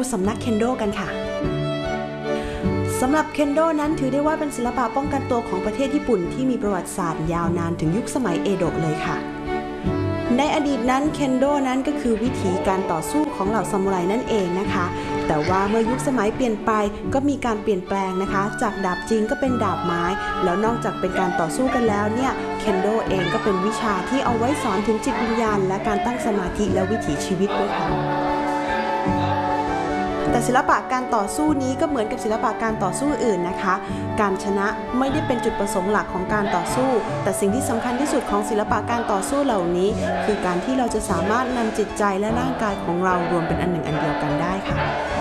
สำนักเคนโดกันค่ะสำหรับเคนโดนั้นถือได้ว่าเป็นศิลปะป้องกันตัวของประเทศญี่ปุ่นที่มีประวัติศาสตร์ยาวนานถึงยุคสมัยเอโดะเลยค่ะในอดีตนั้นเคนโดนั้นก็คือวิธีการต่อสู้ของเหล่าซามูไรนั่นเองนะคะแต่ว่าเมื่อยุคสมัยเปลี่ยนไปก็มีการเปลี่ยนแปลงนะคะจากดาบจริงก็เป็นดาบไม้แล้วนอกจากเป็นการต่อสู้กันแล้วเนี่ยเคนโดเองก็เป็นวิชาที่เอาไว้สอนถึงจิตวิญญาณและการตั้งสมาธิและวิถีชีวิตด้วยค่ะแต่ศิลปะการต่อสู้นี้ก็เหมือนกับศิลปะการต่อสู้อื่นนะคะการชนะไม่ได้เป็นจุดประสงค์หลักของการต่อสู้แต่สิ่งที่สำคัญที่สุดของศิลปะการต่อสู้เหล่านี้คือการที่เราจะสามารถนำจิตใจและร่างกายของเรารวมเป็นอันหนึ่งอันเดียวกันได้ค่ะ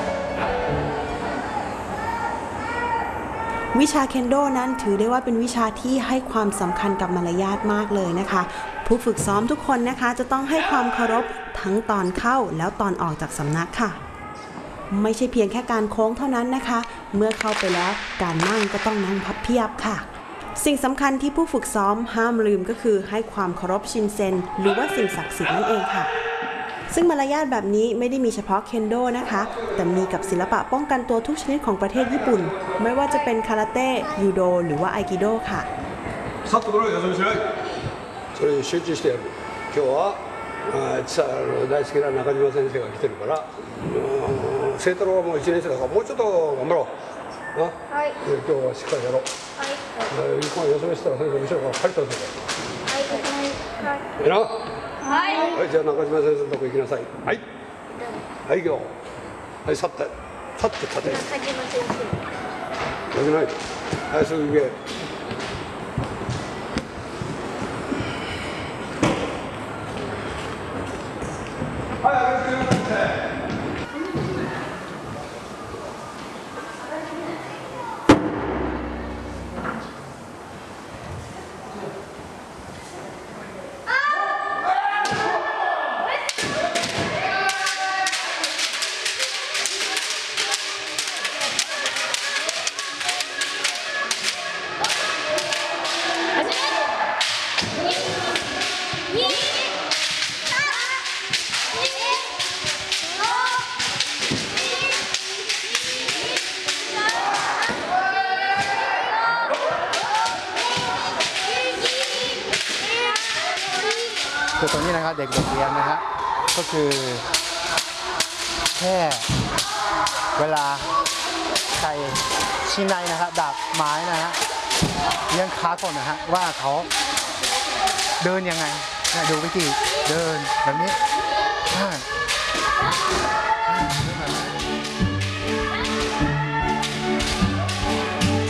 วิชาเคนโดนั้นถือได้ว่าเป็นวิชาที่ให้ความสำคัญกับมารยาทมากเลยนะคะผู้ฝึกซ้อมทุกคนนะคะจะต้องให้ความเคารพทั้งตอนเข้าแล้วตอนออกจากสำนักค่ะไม่ใช่เพียงแค่การโค้งเท่านั้นนะคะเมื่อเข้าไปแล้วการนั่งก็ต้องนั่งพับเพียบค่ะสิ่งสำคัญที่ผู้ฝึกซ้อมห้ามลืมก็คือให้ความเคารพชินเซ็นหรือว่าสิ่งศักดิ์สิทธิ์นั่นเองค่ะซึ่งมารยาทแบบนี้ไม่ได้มีเฉพาะเคนโดนะคะแต่มีกับศิลปะป้องกันตัวทุกชนิดของประเทศญี่ปุ่นไม่ว่าจะเป็นคาราเต้ยูโดหรือว่าไอกิโดค่ะ大好きな中島先生が来てるから清太郎はもう1年生だからもうちょっと頑張ろうな、はい、今日はしっかりやろう、はい、休みしたら先生後ろから借りたんですよはいなはい、じゃあ中島先生のとこ行きなさいはいはい行くよはい去って立てよくないはいすぐ行けคือตรงนี้นะครับเด็กเรียนนะฮะก็คือแค่เวลาใส่ชิ้นในนะฮะดาบไม้นะฮะเลี้ยงขาก่อนนะฮะว่าเขาเดินยังไงนะดูวิธีเดินแบบนี้